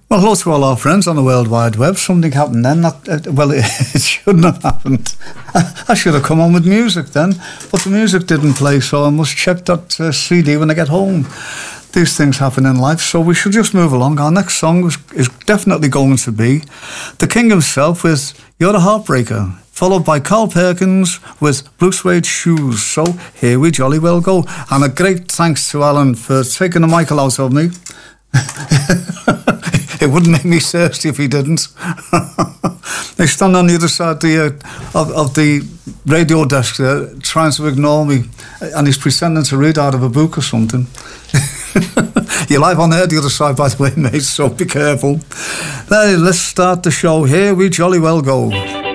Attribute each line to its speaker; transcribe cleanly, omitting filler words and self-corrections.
Speaker 1: Well, hello to all our friends on the World Wide Web. Something happened then. It shouldn't have happened. I should have come on with music then, but the music didn't play, so I must check that CD when I get home. These things happen in life, so we should just move along. Our next song is definitely going to be The King himself with You're a Heartbreaker, followed by Carl Perkins with Blue Suede Shoes. So here we jolly well go. And a great thanks to Alan for taking the Michael out of me. It wouldn't make me thirsty if he didn't. They stand on the other side of the radio desk there, trying to ignore me, and he's pretending to read out of a book or something. You're live on air the other side, by the way, mate, so be careful. Let's start the show. Here we jolly well go.